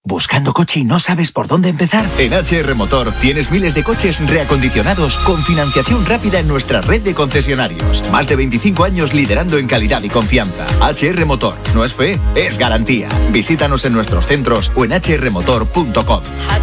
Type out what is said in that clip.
¿Buscando coche y no sabes por dónde empezar? En HR Motor tienes miles de coches reacondicionados con financiación rápida en nuestra red de concesionarios. Más de 25 años liderando en calidad y confianza. HR Motor. No es fe, es garantía. Visítanos en nuestros centros o en hrmotor.com.